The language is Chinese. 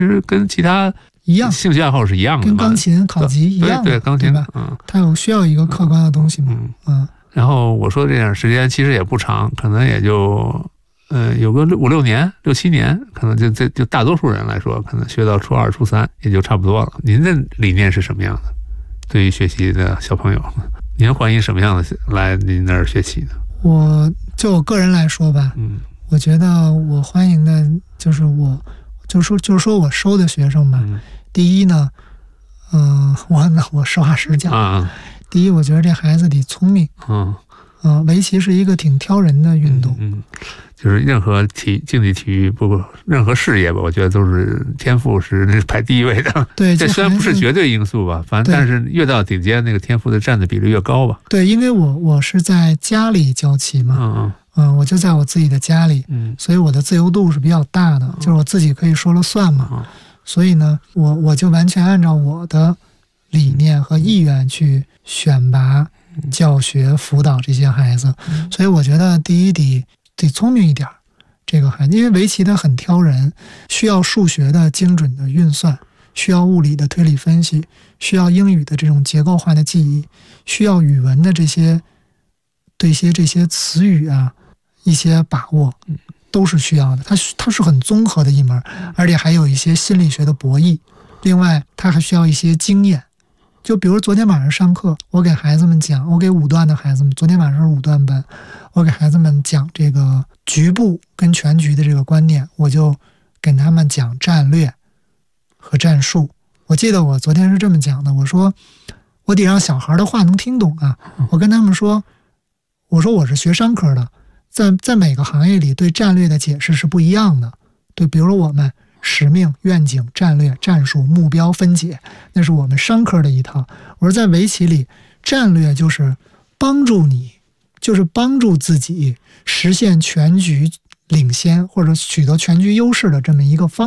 其实跟其他一样， 兴趣爱好是一样的， 跟钢琴、考级一样的， 对钢琴吧？它需要一个客观的东西嘛。 然后我说这点时间其实也不长，可能也就有个5、6年、6、7年，可能就大多数人来说，可能学到初2、初3也就差不多了。您的理念是什么样的？对于学习的小朋友，您欢迎什么样的来您那儿学习呢？ 我个人来说吧，我觉得我欢迎的就是就是说我收的学生吧。第一呢，我实话实讲，第一，我觉得这孩子得聪明。围棋是一个挺挑人的运动。 就是任何竞技体育，不任何事业吧，我觉得都是天赋是排第一位的。 对， 这虽然不是绝对因素吧，反正但是越到顶尖，那个天赋的占的比例越高吧。 对，因为我是在家里教棋嘛，我就在我自己的家里，所以我的自由度是比较大的，就是我自己可以说了算嘛。所以呢，我就完全按照我的理念和意愿去选拔、教学、辅导这些孩子。所以我觉得第一得聪明一点，这个孩子，因为围棋它很挑人，需要数学的精准的运算，需要物理的推理分析，需要英语的这种结构化的记忆，需要语文的这些词语啊一些把握，都是需要的。它是很综合的一门，而且还有一些心理学的博弈。另外，它还需要一些经验。就比如昨天晚上上课，我给孩子们讲，我给5段的孩子们，昨天晚上是5段班，我给孩子们讲这个局部跟全局的这个观念，我就跟他们讲战略和战术。我记得我昨天是这么讲的，我说我得让小孩的话能听懂啊。我跟他们说，我说我是学商科的，在每个行业里对战略的解释是不一样的。对，比如说我们使命、愿景、战略、战术、目标分解，那是我们商科的一套。我说在围棋里，战略就是帮助自己实现全局领先或者取得全局优势的这么一个方